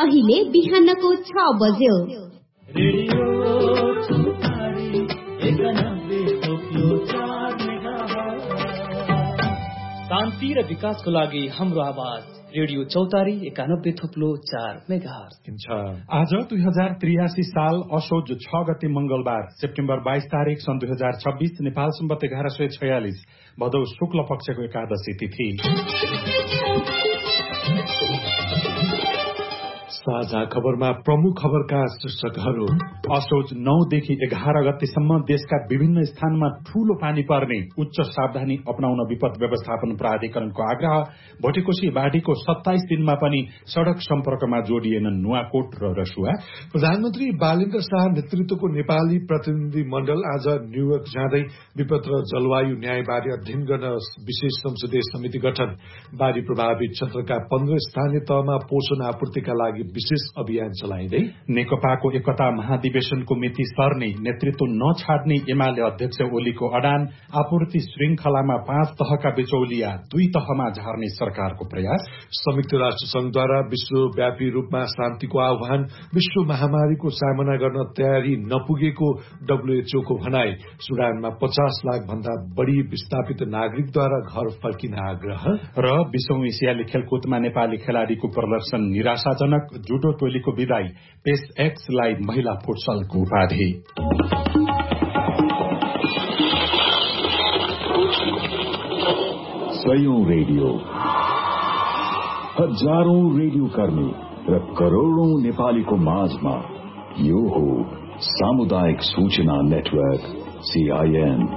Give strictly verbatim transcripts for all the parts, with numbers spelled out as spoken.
अहिले बिहानको छ बज्यो। शान्ति र विकासको लागि हाम्रो आवाज रेडियो चौतारी एकानब्बे थुप्लो चार मेगाहर्ज। आज दुई हजार त्रियासी साल असोज छ गते मंगलबार सेप्टेम्बर बाइस तारीक सन् दुई हजार छब्बीस नेपाल सम्बत एघार सय छयालिस भदौ शुक्ल पक्षको एकादशी तिथि। साझा खबरमा प्रमुख खबरका शीर्षकहरू। असोज नौदेखि एघार गतेसम्म देशका विभिन्न स्थानमा ठूलो पानी पर्ने, उच्च सावधानी अपनाउन विपद व्यवस्थापन प्राधिकरणको आग्रह। भोटेकोशी बाढीको सत्ताइस दिनमा पनि सड़क सम्पर्कमा जोडिएन नुवाकोट र रसुवा। प्रधानमन्त्री बालेन्द्र शाह नेतृत्वको नेपाली प्रतिनिधि मण्डल आज न्यूयोर्क जाँदै विपद र जलवायु न्यायबारे अध्ययन गर्न विशेष संसदीय समिति गठन। बाढी प्रभावित क्षेत्रका पन्ध्र स्थानीय तहमा पोषण आपूर्तिका लागि विशेष अभियान चलाइँदै। नेकपाको एकता महाधिवेशनको मिति सर्ने, नेतृत्व नछाड्ने एमाले अध्यक्ष ओलीको अडान। आपूर्ति श्रृंखलामा पाँच तहका बिचौलिया दुई तहमा झार्ने सरकारको प्रयास। संयुक्त राष्ट्र संघद्वारा विश्वव्यापी रूपमा शान्तिको आह्वान। विश्व महामारीको सामना गर्न तयारी नपुगेको डब्ल्यूएचओ को भनाई। सुडानमा पचास लाख भन्दा बढ़ी विस्थापित नागरिकद्वारा घर फर्किन आग्रह। र बीसौं एसियाली खेलकुदमा नेपाली खेलाड़ीको प्रदर्शन निराशाजनक। जुडो टोलीको विदाई, पेस एक्सलाई महिला फुटसलको उपाधि। सयौं रेडियो, हजारौं रेडियो कर्मी र करोड़ौं नेपालीको माझमा यो हो सामुदायिक सूचना नेटवर्क सीआईएन।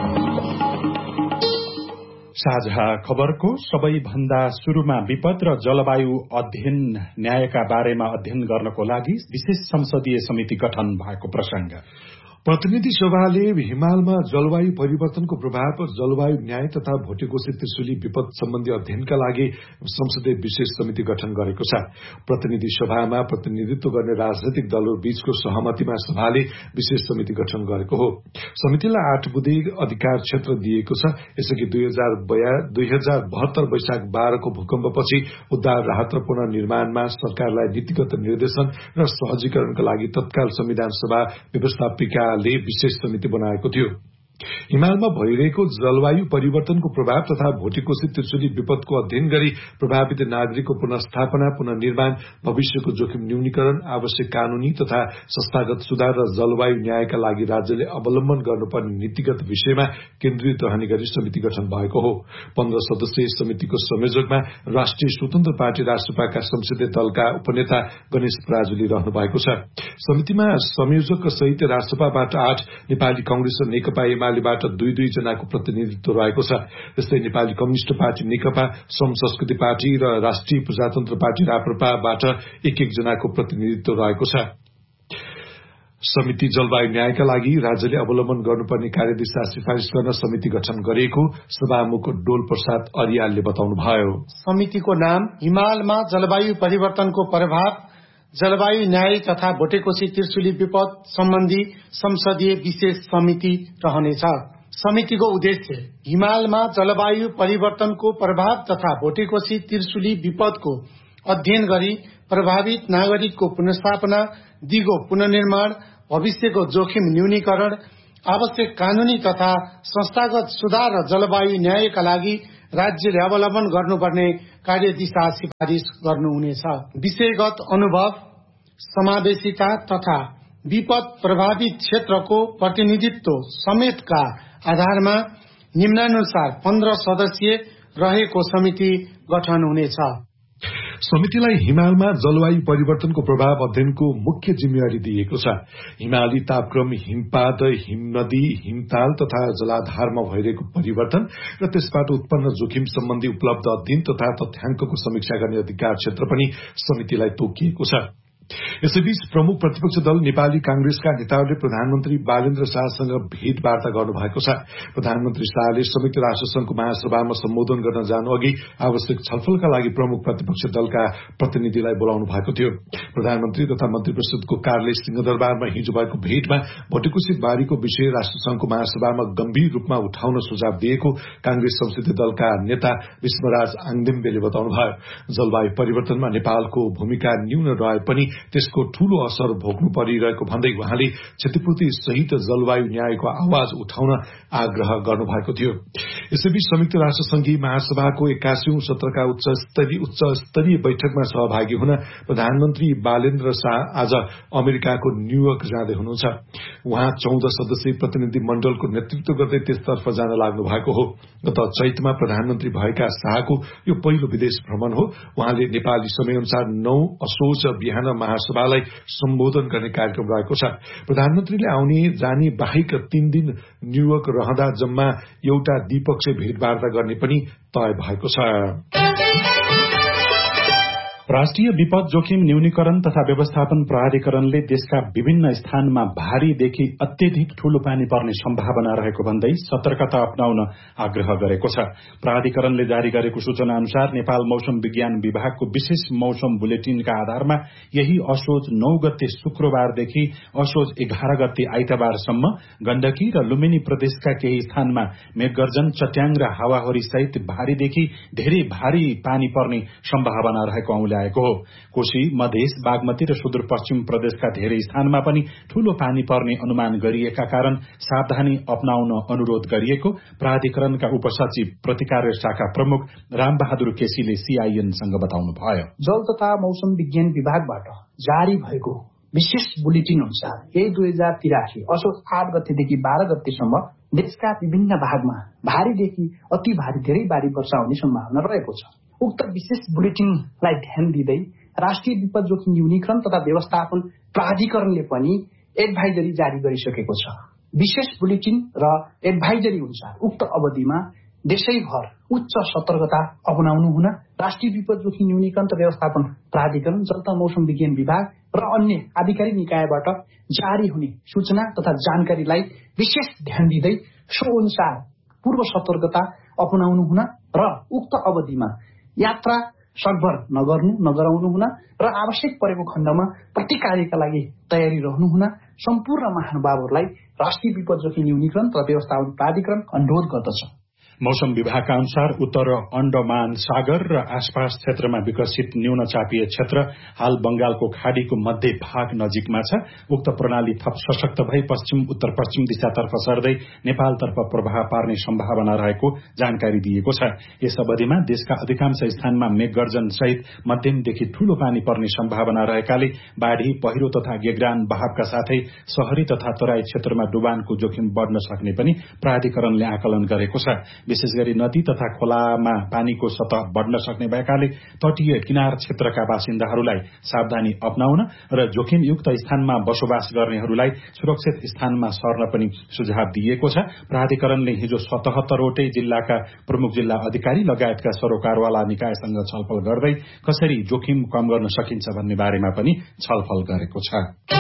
साझा खबरको सबैभन्दा शुरूमा विपद र जलवायु अध्ययन न्यायका बारेमा अध्ययन गर्नको लागि विशेष संसदीय समिति गठन भएको प्रसंग। प्रतिनिधि सभाले हिमालमा जलवायु परिवर्तनको प्रभाव, जलवायु न्याय तथा भोटेकोशी त्रिशुली विपद सम्बन्धी अध्ययनका लागि संसदीय विशेष समिति गठन गरेको छ। प्रतिनिधि सभामा प्रतिनिधित्व गर्ने राजनैतिक दलहरू बीचको सहमतिमा सभाले विशेष समिति गठन गरेको हो। समितिलाई आठ बुँदे अधिकार क्षेत्र दिएको छ। यसअघि दुई हजार दुई हजार बहत्तर वैशाख बाह्रको भूकम्पपछि उद्धार, राहत र पुनर्निर्माणमा सरकारलाई नीतिगत निर्देशन र सहजीकरणका लागि तत्काल संविधान सभा व्यवस्थापिका विशेष समिति बनाएको थियो। हिमालमा भइरहेको जलवायु परिवर्तनको प्रभाव तथा भोटेकोशी त्रिशुली विपदको अध्ययन गरी प्रभावित नागरिकको पुनर्स्थापना, पुनर्निर्माण, भविष्यको जोखिम न्यूनीकरण, आवश्यक कानूनी तथा संस्थागत सुधार र जलवायु न्यायका लागि राज्यले अवलम्बन गर्नुपर्ने नीतिगत विषयमा केन्द्रित रहने गरी समिति गठन भएको हो। पन्ध्र सदस्यीय समितिको संयोजकमा राष्ट्रिय स्वतन्त्र पार्टी राष्ट्रपाका संसदीय दलका उपनेता गणेश पराजुली रहनु भएको छ। समितिमा संयोजक सहित राष्ट्रपाबाट आठ, नेपाली कांग्रेस र नेकपा एमालेबाट दुई दुई जनाको प्रतिनिधित्व रहेको छ। त्यस्तै नेपाली कम्युनिष्ट पार्टी नेकपा, श्रम संस्कृति पार्टी र राष्ट्रिय प्रजातन्त्र पार्टी राप्रपाबाट एक एक जनाको प्रतिनिधित्व रहेको छ। समिति जलवायु न्यायका लागि राज्यले अवलम्बन गर्नुपर्ने कार्यदिशा सिफारिश गर्न समिति गठन गरेको सभामुख डोल प्रसाद अरियालले बताउनुभयो। समितिको नाम हिमालमा जलवायु परिवर्तनको प्रभाव, जलवायु न्याय तथा भोटेकोशी त्रिशुली विपद सम्बन्धी संसदीय विशेष समिति रहनेछ। समितिको उद्देश्य हिमालमा जलवायु परिवर्तनको प्रभाव तथा भोटेकोशी त्रिशुली विपदको अध्ययन गरी प्रभावित नागरिकको पुनर्स्थापना, दिगो पुनर्निर्माण, भविष्यको जोखिम न्यूनीकरण, आवश्यक कानूनी तथा संस्थागत सुधार र जलवायु न्यायका लागि राज्यले अवलम्बन गर्नुपर्ने कार्यदिशा सिफारिश गर्नुहुनेछ। विषयगत अनुभव, समावेशिता तथा विपद प्रभावित क्षेत्रको प्रतिनिधित्व समेतका आधारमा निम्नानुसार पन्ध्र सदस्यीय रहेको समिति गठन हुनेछ। समितिलाई हिमालमा जलवायु परिवर्तनको प्रभाव अध्ययनको मुख्य जिम्मेवारी दिएको छ। हिमाली तापक्रम, हिमपात, हिमनदी, हिमताल तथा जलाधारमा भइरहेको परिवर्तन र त्यसबाट उत्पन्न जोखिम सम्बन्धी उपलब्ध अध्ययन तथा तथ्याङ्कको समीक्षा गर्ने अधिकार क्षेत्र पनि समितिलाई तोकिएको छ। यसैबीच प्रमुख प्रतिपक्ष दल नेपाली कांग्रेसका नेताहरूले प्रधानमन्त्री बालेन्द्र शाहसँग भेटवार्ता गर्नुभएको छ। प्रधानमन्त्री शाहले संयुक्त राष्ट्र संघको महासभामा सम्बोधन गर्न जानु अघि आवश्यक छलफलका लागि प्रमुख प्रतिपक्ष दलका प्रतिनिधिलाई बोलाउनु भएको थियो। प्रधानमन्त्री तथा मन्त्री परिषदको कार्यालय सिंहदरबारमा हिजो भएको भेटमा भोटेकोशी बारीको विषय राष्ट्रसंघको महासभामा गम्भीर रूपमा उठाउन सुझाव दिएको कांग्रेस संसदीय दलका नेता विष्णुराज आङदेम्बेले बताउनुभयो। जलवायु परिवर्तनमा नेपालको भूमिका न्यून रहे पनि त्यसको ठूलो असर भोग्नु परिरहेको भन्दै उहाँले क्षतिपूर्ति सहित जलवायु न्यायको आवाज उठाउन आग्रह गर्नुभएको थियो। यसैबीच संयुक्त राष्ट्र संघीय महासभाको एक्कासीौं सत्रका उच्च स्तरीय उच्च स्तरीय बैठकमा सहभागी हुन प्रधानमन्त्री बालेन्द्र शाह आज अमेरिकाको न्यूयोर्क जाँदै हुनुहुन्छ। उहाँ चौध सदस्यीय प्रतिनिधि मण्डलको नेतृत्व गर्दै त्यसतर्फ जान लाग्नु भएको हो। गत चैतमा प्रधानमन्त्री भएका शाहको यो पहिलो विदेश भ्रमण हो। उहाँले नेपाली समयअनुसार नौ असोज बिहान महासभालाई सम्बोधन गर्ने कार्यक्रम रहेको छ। प्रधानमन्त्रीले आउने जाने बाहेक तीन दिन न्यूयोर्क रहँदा जम्मा एउटा द्विपक्षीय भेटवार्ता गर्ने पनि तय भएको छ। राष्ट्रिय विपद जोखिम न्यूनीकरण तथा व्यवस्थापन प्राधिकरणले देशका विभिन्न स्थानमा भारीदेखि अत्यधिक ठूलो पानी पर्ने सम्भावना रहेको भन्दै सतर्कता अपनाउन आग्रह गरेको छ। प्राधिकरणले जारी गरेको सूचना अनुसार नेपाल मौसम विज्ञान विभागको विशेष मौसम बुलेटिनका आधारमा यही असोज नौ गते शुक्रबारदेखि असोज एघार गते आइतबारसम्म गण्डकी र लुम्बिनी प्रदेशका केही स्थानमा मेघगर्जन, चट्याङ र हावाहुरी सहित भारीदेखि धेरै भारी पानी पर्ने सम्भावना रहेको औंल्याएको हो। कोशी, मधेस, बागमती र सुदूरपश्चिम प्रदेशका धेरै स्थानमा पनि ठूलो पानी पर्ने अनुमान गरिएका कारण सावधानी अपनाउन अनुरोध गरिएको प्राधिकरणका उपसचिव प्रतिकार शाखा प्रमुख रामबहादुर केसीले सीआईएनसँग बताउनुभयो। जल तथा मौसम विज्ञान विभागबाट जारी भएको विशेष बुलेटिन अनुसार यही दुई हजार तिरासी असोज आठ गतेदेखि बाह्र गतेसम्म देशका विभिन्न भागमा भारीदेखि अति भारी धेरै भारी वर्षा हुने सम्भावना रहेको छ। उक्त विशेष बुलेटिनलाई ध्यान दिँदै राष्ट्रिय विपद जोखिम न्यूनीकरण तथा व्यवस्थापन प्राधिकरणले पनि एडभाइजरी जारी गरिसकेको छ। विशेष बुलेटिन र एडभाइजरी अनुसार उक्त अवधिमा देशैभर उच्च सतर्कता अपनाउनु हुन राष्ट्रिय विपद जोखिम न्यूनीकरण तथा व्यवस्थापन प्राधिकरण, जल तथा मौसम विज्ञान विभाग र अन्य आधिकारिक निकायबाट जारी हुने सूचना तथा जानकारीलाई विशेष ध्यान दिँदै सो अनुसार पूर्व सतर्कता अपनाउनु हुन र उक्त अवधिमा यात्रा सकभर नगर्नु नगराउनु हुन र आवश्यक परेको खण्डमा प्रतिकार्यका लागि तयारी रहनु हुन सम्पूर्ण महानुभावहरूलाई राष्ट्रिय विपद जोखिम न्यूनीकरण तथा व्यवस्थापन प्राधिकरण अनुरोध गर्दछ। मौसम विभागका अनुसार उत्तर अण्डमान सागर र आसपास क्षेत्रमा विकसित न्यून चापीय क्षेत्र हाल बंगालको खाड़ीको मध्य भाग नजिकमा छ। उक्त प्रणाली थप सशक्त भई पश्चिम उत्तर पश्चिम दिशातर्फ सर्दै नेपालतर्फ प्रभाव पार्ने सम्भावना रहेको जानकारी दिएको छ। यस अवधिमा देशका अधिकांश स्थानमा मेघगर्जन सहित मध्यमदेखि ठूलो पानी पर्ने सम्भावना रहेकाले बाढ़ी, पहिरो तथा गेग्रान बहावका साथै शहरी तथा तराई क्षेत्रमा डुबानको जोखिम बढ़न सक्ने पनि प्राधिकरणले आकलन गरेको छ। विशेष गरी नदी तथा खोलामा पानीको सतह बढ़न सक्ने भएकाले तटीय किनार क्षेत्रका बासिन्दाहरूलाई सावधानी अपनाउन र जोखिमयुक्त स्थानमा बसोबास गर्नेहरूलाई सुरक्षित स्थानमा सर्न पनि सुझाव दिएको छ। प्राधिकरणले हिजो सतहत्तरवटै जिल्लाका प्रमुख जिल्ला अधिकारी लगायतका सरोकारवाला निकायसँग छलफल गर्दै कसरी जोखिम कम गर्न सकिन्छ भन्ने बारेमा पनि छलफल गरेको छ।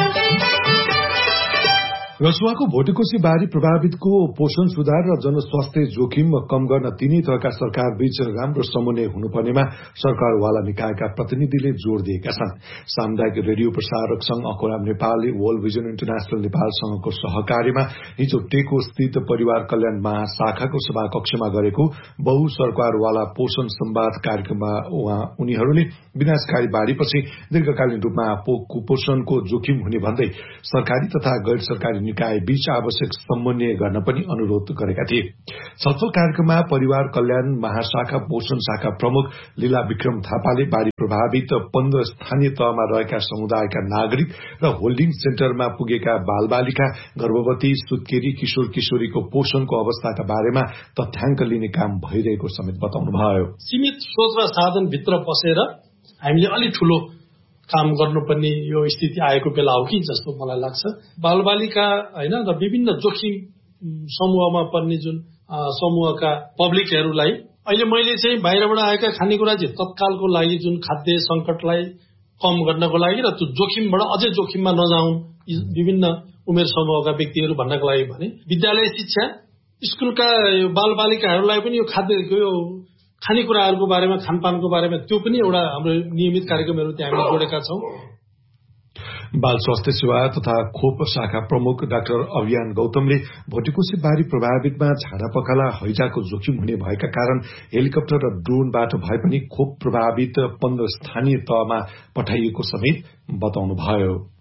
रसुवाको भोटेकोशी बाढ़ी प्रभावितको पोषण सुधार र जनस्वास्थ्य जोखिम कम गर्न तीनै तहका सरकार बीच राम्रो समन्वय हुनुपर्नेमा सरकारवाला निकायका प्रतिनिधिले जोड़ दिएका छन्। सामुदायिक रेडियो प्रसारक संघ अखोराम नेपालले वर्ल्ड भिजन इन्टरनेशनल नेपालसँगको सहकार्यमा हिजो टेको स्थित परिवार कल्याण महाशाखाको सभाकक्षमा गरेको बहु सरकारवाला पोषण संवाद कार्यक्रममा उनीहरूले विनाशकारी बाढ़ीपछि दीर्घकालीन रूपमा कुपोषणको जोखिम हुने भन्दै सरकारी तथा गैर सरकारी निकाय बीच आवश्यक समन्वय गर्न पनि अनुरोध गरेका थिए। छलफल कार्यक्रममा परिवार कल्याण महाशाखा पोषण शाखा प्रमुख लीला विक्रम थापाले बाढ़ी प्रभावित पन्ध्र स्थानीय तहमा रहेका समुदायका नागरिक र होल्डिङ सेन्टरमा पुगेका बालबालिका, गर्भवती, सुत्केरी, किशोर किशोरीको पोषणको अवस्थाका बारेमा तथ्याङ्क लिने काम भइरहेको समेत बताउनुभयो। सीमित सोच र साधन भित्र पसेर हामीले अलि ठूलो काम गर्नुपर्ने यो स्थिति आएको बेला हो कि जस्तो मलाई लाग्छ। बालबालिका हैन र विभिन्न जोखिम समूहमा पर्ने जुन समूहका पब्लिकहरूलाई अहिले मैले चाहिँ बाहिरबाट आएका खानेकुरा चाहिँ तत्कालको लागि जुन खाद्य संकटलाई कम गर्नको लागि र त्यो जोखिमबाट अझै जोखिममा नजाउन् विभिन्न उमेर समूहका व्यक्तिहरू भन्नको लागि भने विद्यालय शिक्षा स्कुलका बालबालिकाहरूलाई पनि यो खाद्य यो खानेकुराहरूको बारेमा खानपानको बारेमा त्यो पनि एउटा हाम्रो नियमित कार्यक्रमहरू त्यहाँ हामीले जोडेका छौँ। बाल स्वास्थ्य सेवा तथा खोप शाखा प्रमुख डाक्टर अभियान गौतमले भोटेकोशी बाढी प्रभावितमा झाडा पखाला हैजाको जोखिम हुने भएका कारण हेलिकप्टर र ड्रोनबाट भए पनि खोप प्रभावित पन्ध्र स्थानीय तहमा पठाइएको समेत बताउनुभयो।